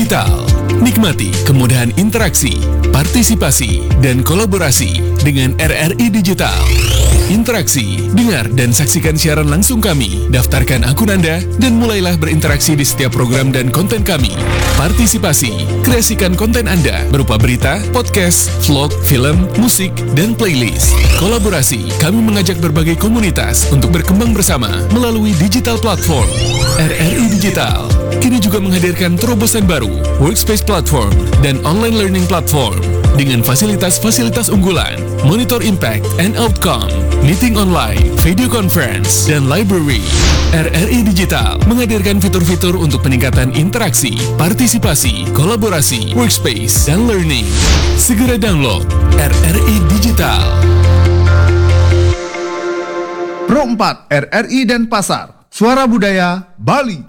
Digital. Nikmati kemudahan interaksi, partisipasi, dan kolaborasi dengan RRI Digital. Interaksi, dengar dan saksikan siaran langsung kami, daftarkan akun Anda, dan mulailah berinteraksi di setiap program dan konten kami. Partisipasi, kreasikan konten Anda berupa berita, podcast, vlog, film, musik, dan playlist. Kolaborasi, kami mengajak berbagai komunitas untuk berkembang bersama melalui digital platform. RRI Digital kini juga menghadirkan terobosan baru, workspace platform, dan online learning platform dengan fasilitas-fasilitas unggulan, monitor impact and outcome, meeting online, video conference, dan library. RRI Digital menghadirkan fitur-fitur untuk peningkatan interaksi, partisipasi, kolaborasi, workspace, dan learning. Segera download RRI Digital. Pro 4 RRI dan Pasar, Suara Budaya Bali.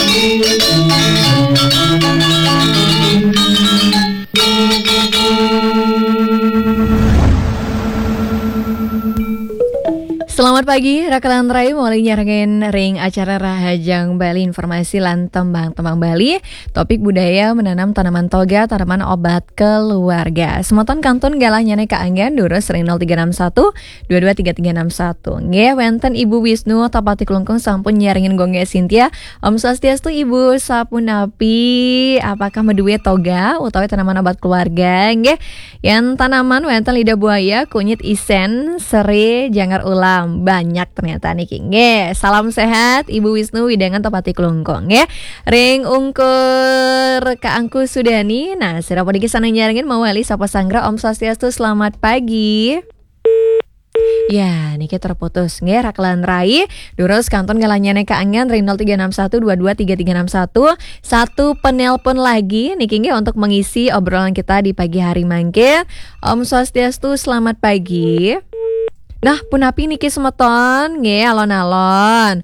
Selamat pagi, Rakalan Rai mulai nyaringin ring acara Rahajang Bali, informasi lan tembang-tembang Bali, topik budaya menanam tanaman toga, tanaman obat keluarga. Semoton kantun galah nyane kaanggan durus ring 0361 223361. Nggih wenten Ibu Wisnu Tapati Klungkung sampun nyaringin gongge Cynthia. Om Swastiastu Ibu Sapunapi, apakah meduwe toga utawi tanaman obat keluarga? Nggih, yang tanaman wenten lidah buaya, kunyit isen, serai, janggar ulam. Banyak ternyata niki. Nggih, salam sehat Ibu Wisnu Widangan Tapati Klungkung nggih. Ring ungkur Kaangku Sudani. Nah, sira podiki saneng nyaringin mawali sapa sanggra Om Swastiastu selamat pagi. Ya, niki terputus nggih Raklan Rai. Durus kanton galanyane kaangan ring 0361223361. Satu penelpon lagi niki nggih untuk mengisi obrolan kita di pagi hari mangke. Om Swastiastu selamat pagi. Nah, punapi niki semeton nggih alon-alon.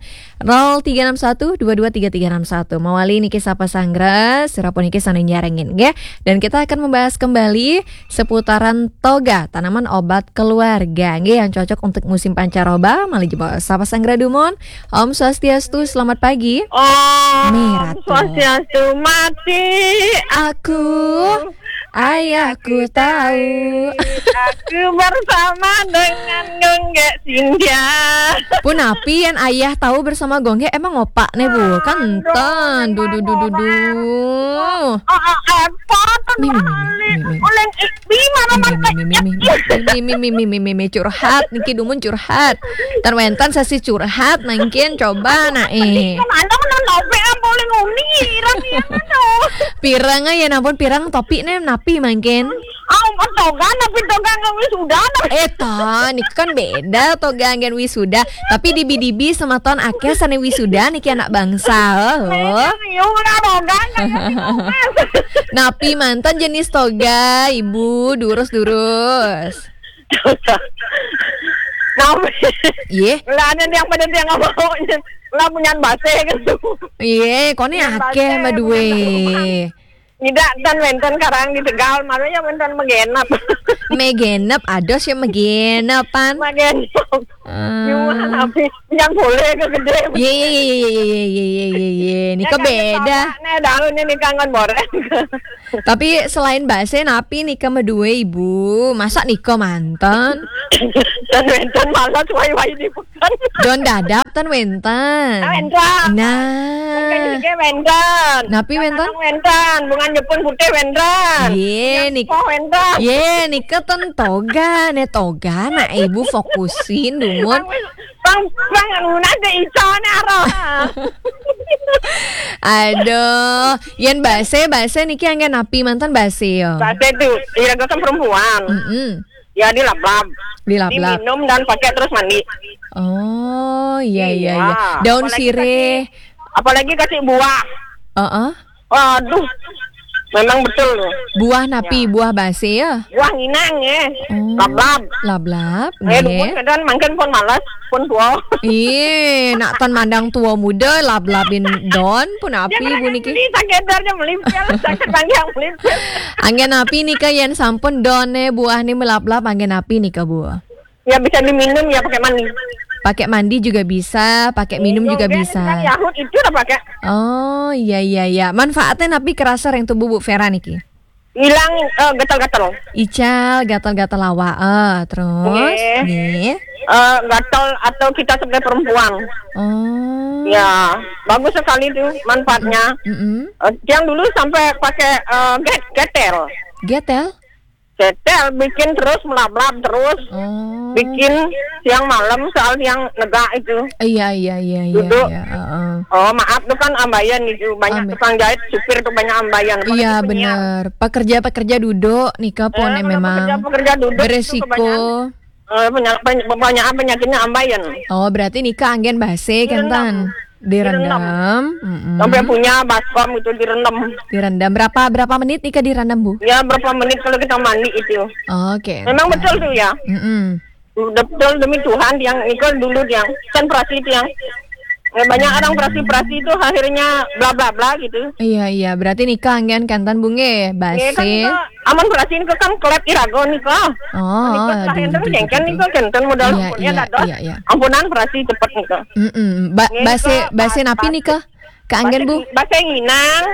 0361223361. Mawali niki sapa sanggra, sirapun niki saneng nyaringin nggih. Dan kita akan membahas kembali seputaran toga, tanaman obat keluarga nggih yang cocok untuk musim pancaroba. Mali jebol sapa sanggra dumon. Om Swastiastu selamat pagi. Om Swastiastu mati aku. Ayahku tahu. Aku bersama dengan Gongge Cynthia. Punapi yang ayah tahu bersama Gongge emang opak nih Bu. Kanten. Dudu. Mimi curhat niki dumun curhat. Tarwentan sesi curhat nangkin coba na pirang ya nampun pirang topi nih napi mangkin. Toga tapi toga nggak wisuda. Niki kan beda toga ngan wisuda. Tapi dibi-dibi sematon akeh sane wisuda niki anak bangsa. Napi mantan jenis toga Ibu durus. Napi. Iya. Lah ada yang pada dia nggak mau. Lah punya base gitu. Iya, kone akeh madue. Tidak dan wenten karang di Tegal, makanya wenten megenap. Megenap ados ya megenapan. Megenap. Gimana tapi yang boleh ke gede. Iya. Nika beda. Nih daun ini kangen boreng. Tapi selain base napi nika medue Ibu. Masa nika mantan? Dan wenten malah suai-wai di pekan. Don dadap tan wenten. Wenten. Nah. Wenten. Napi wenten? Wenten. Bunga Jepun putih wenten. Iya nika. Wenten. Iya nika ten toga. Ne toga na Ibu fokusin dumun. Bang ada icone arah. Aduh, yen base niki anggen napi mantan base yo. Base itu iragakan perempuan. Ya dilap-lap. Diminum dan pakai terus mandi. Oh, iya. Daun sirih. Apalagi kasih buah. Waduh. Memang betul. Buah napi, buah base ya. Buah nginang ya. Lablab. Dukun kadang mangken pun malas, pun tua. Iya, nak tan mandang tua muda lablabin don pun api Bu niki. Ini sakedarnya melipel, sakit panjang melipel. Anggen api nika yen sampun done buah ni melablab anggen api nika Bu. Ya bisa diminum ya pakai mandi. Pakai mandi juga bisa, pakai minum juga bisa. Yahut itu udah pakai. Oh iya. Manfaatnya tapi kerasa yang tubuh Bu Vera niki. Hilang gatal-gatal. Ical, gatal-gatal awak. Terus nih. Gatal atau kita sebagai perempuan. Oh. Ya, bagus sekali tuh manfaatnya. Yang dulu sampai pakai getel. Getel bikin terus melap-lap terus. Bikin siang malam soal yang negak itu. Iya. Duduk. Oh maaf tuh kan ambayan itu banyak tukang jahit supir tuh banyak ambayan. Iya benar. Pekerja duduk nikah pun memang pekerja duduk beresiko. Banyak penyakitnya ambayan. Oh berarti nikah angin base kan tan? Direndam. Sampai punya baskom itu direndam. Berapa menit nikah direndam Bu? Ya berapa menit kalau kita mandi itu. Oke. Memang betul tuh ya. Betul demi Tuhan yang nikah dulu yang kan prasi itu yang banyak orang prasi itu akhirnya bla bla bla gitu. Iya berarti nikah angin kantan bunge base. Kan aman prasi ini kan kelep irago nikah. Nikah enten jengken nikah kenten modal punya dados. Ampunan prasi cepet nikah. Base napi nikah? Kaanggen Bu? Base nginang.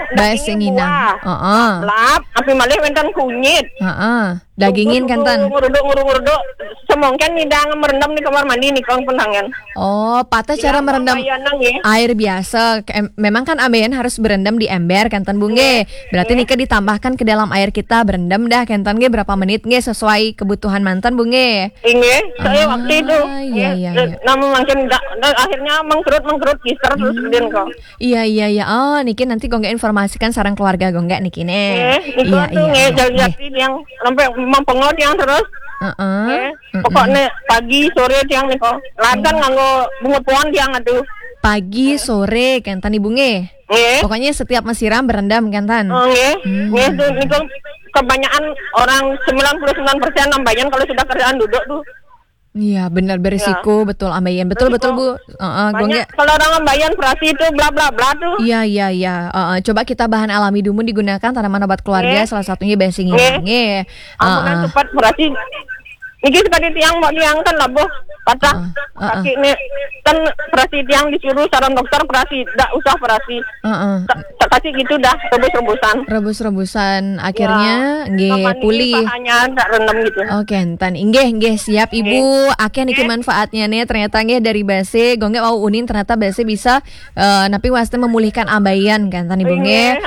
Lap, api malih wenten kunyit. Dagingin kantan. Nguruduk. Semongken nidang merendam di kamar mandi nih kang penangan. Oh, patah cara merendam air biasa. Memang kan ambeien harus berendam di ember kantan bunge. Berarti nikah ditambahkan ke dalam air kita berendam dah kantan ge berapa menit ge sesuai kebutuhan mantan bunge. Inge, saya waktu itu. Iya. Namun mungkin akhirnya mengkerut gister terus kemudian kok. Iya. Oh, niki nanti gongga informasikan sarang keluarga gongga niki ne. Iya. Jadi yang sampai mempengaruh yang terus. Pokoknya pagi sore tiang nih kok. Ladan nganggo bunga pohon tiang aduh. Pagi sore kantan ibu nge. Pokoknya setiap mesiram berendam kantan. Itu kebanyakan orang 99% ambayan kalau sudah kerjaan duduk tuh. Iya benar berisiko betul ambayan betul Bu. Kalau orang ambayan berarti itu bla bla bla tuh. Iya. Coba kita bahan alami dulu digunakan tanaman obat keluarga salah satunya basing ini. Ampunan cepat berarti. Niki sekali tiang mau diangkan lah Bu. Patah kaki nih kan berarti tiang disuruh saran dokter berarti tidak usah berarti. Kasih gitu dah rebus-rebusan akhirnya nggih pulih. Hanya tak rendam gitu. Oke, entan nggih siap Ibu. Akeh niki manfaatnya nih ternyata nggih dari base gongge mau unin ternyata base bisa napi waste memulihkan ambayan kan tan Ibu nggih.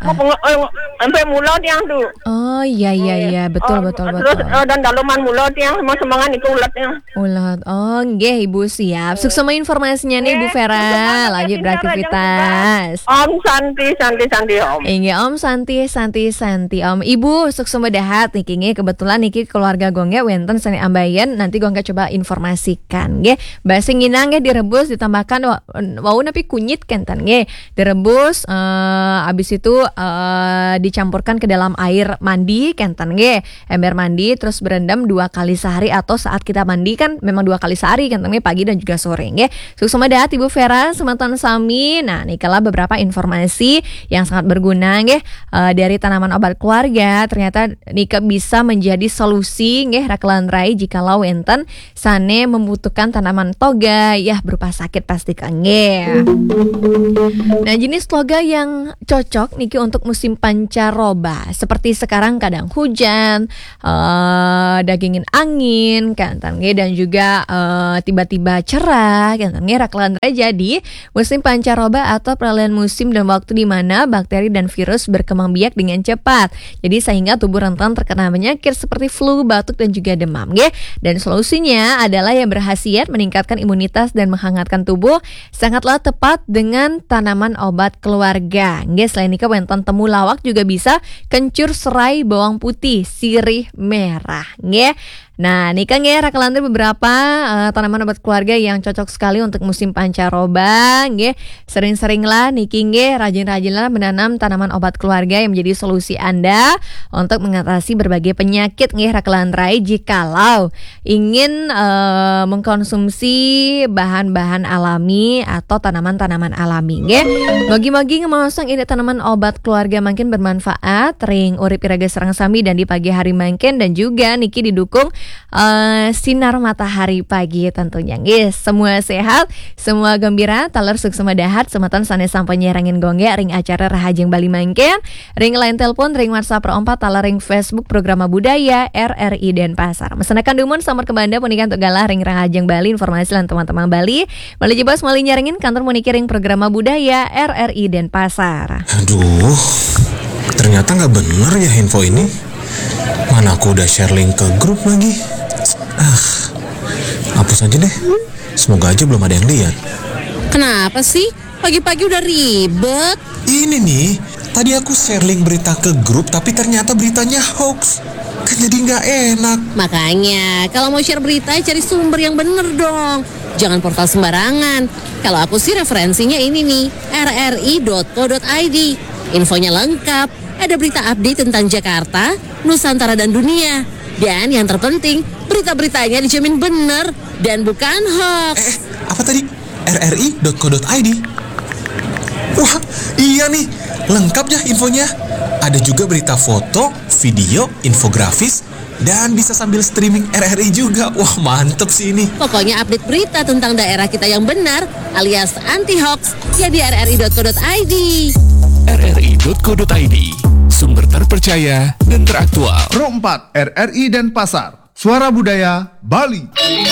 Sampai mulut yang tuh. Oh iya betul. Terus dan dalaman mulut yang semangat itu ulatnya. Ulat. Oh nggih Ibu siap. Sukses sama informasinya nih Bu Vera. Lanjut beraktivitas. Om Santi Om. Inge Om Santi Om. Ibu sukses medahat niki nge kebetulan niki keluarga gongge wenten sani ambayan nanti gongge coba informasikan nge. Base nginang nge direbus ditambahkan wau napi kunyit kentan nge. Direbus abis itu dicampurkan ke dalam air mandi kentan nge. Ember mandi terus berendam 2 kali sehari atau saat kita mandi kan memang 2 kali sehari kentan nge pagi dan juga sore nge. Sukses medahat Ibu Vera semantan sami. Nah, nikalah beberapa informasi yang sangat berguna nggih dari tanaman obat keluarga. Ternyata nika bisa menjadi solusi nggih rakelan rai jikalau enten sane membutuhkan tanaman toga ya berupa sakit pasti nggih. Nah, jenis toga yang cocok niki untuk musim pancaroba seperti sekarang kadang hujan, dagingin angin kan nggih dan juga tiba-tiba cerah kan nggih rakelan rai. Jadi musim pancaroba atau peralihan musim dan waktu di mana bakteri dan virus berkembang biak dengan cepat. Jadi sehingga tubuh rentan terkena penyakit seperti flu, batuk dan juga demam, nggih. Dan solusinya adalah yang berkhasiat meningkatkan imunitas dan menghangatkan tubuh, sangatlah tepat dengan tanaman obat keluarga. Nggih, selain itu wonten temulawak juga bisa, kencur serai bawang putih, sirih merah, nggih. Nah, nika nggih rakelan beberapa tanaman obat keluarga yang cocok sekali untuk musim pancaroba, nggih. Sering-seringlah niki nggih rajin-rajinlah menanam tanaman obat keluarga yang menjadi solusi Anda untuk mengatasi berbagai penyakit nggih rakelan rai jikalau ingin mengkonsumsi bahan-bahan alami atau tanaman-tanaman alami, nggih. Mogi-mogi ngemaosang ini tanaman obat keluarga makin bermanfaat, ring urip iraga sareng sami dan di pagi hari makin dan juga niki didukung sinar matahari pagi tentunya. Guys, semua sehat, semua gembira, taler suksema dahat, sematan sanes sampai nyerangin gongge, ring acara Rahajeng Bali mangken, ring line telepon, ring WhatsApp pro 4, taler ring Facebook Program Budaya RRI Denpasar. Mesenakan dumun samar ke Banda punikan untuk galah ring Rahajeng Bali, informasi lan teman-teman Bali. Bali jebas mali nyerangin kantor muniki ring Program Budaya RRI Denpasar. Aduh, ternyata nggak bener ya info ini. Mana aku udah share link ke grup lagi. Hapus aja deh. Semoga aja belum ada yang lihat. Kenapa sih? Pagi-pagi udah ribet. Ini nih, tadi aku share link berita ke grup tapi ternyata beritanya hoax. Kan jadi nggak enak. Makanya, kalau mau share berita cari sumber yang bener dong. Jangan portal sembarangan. Kalau aku sih referensinya ini nih, rri.co.id. Infonya lengkap, ada berita update tentang Jakarta, Nusantara dan dunia. Dan yang terpenting, berita-beritanya dijamin bener dan bukan hoax. Apa tadi? rri.co.id? Wah, iya nih, lengkap ya infonya. Ada juga berita foto, video, infografis, dan bisa sambil streaming RRI juga. Wah, mantep sih ini. Pokoknya update berita tentang daerah kita yang benar alias anti-hoax ya di rri.co.id. rri.co.id, sumber terpercaya dan teraktual. Pro 4 RRI Denpasar, Suara Budaya Bali.